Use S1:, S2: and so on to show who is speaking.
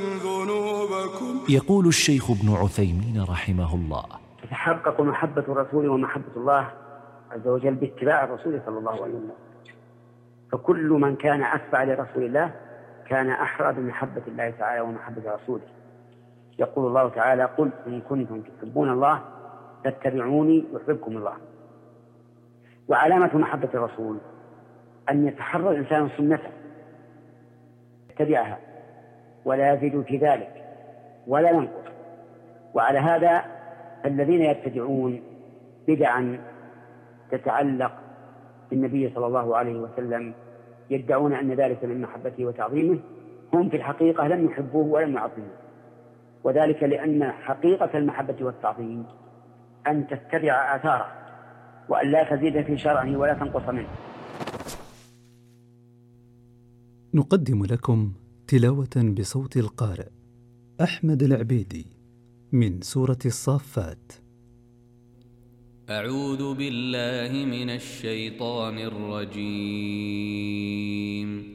S1: ذنوبكم.
S2: يقول الشيخ ابن عثيمين رحمه الله:
S3: تتحقق محبة الرسول ومحبة الله عز وجل باتباع الرسول صلى الله عليه وسلم، فكل من كان أتبع لرسول الله كان أحرى بمحبة الله تعالى ومحبة رسوله. يقول الله تعالى: قل إن كنتم تحبون الله فاتبعوني يحببكم الله. وعلامة محبة الرسول أن يتحرى الإنسان سنته يتبعها ولا يزيد في ذلك ولا ينقص. وعلى هذا الذين يبتدعون بدعا تتعلق بالنبي صلى الله عليه وسلم يدعون أن ذلك من محبته وتعظيمه، هم في الحقيقة لم يحبوه ولم يعظموه، وذلك لأن حقيقة المحبة والتعظيم أن تتبع آثاره وأن لا تزيد في شرعه ولا تنقص منه.
S4: نقدم لكم تلاوة بصوت القارئ أحمد العبيدي من سورة الصافات.
S5: أعوذ بالله من الشيطان الرجيم.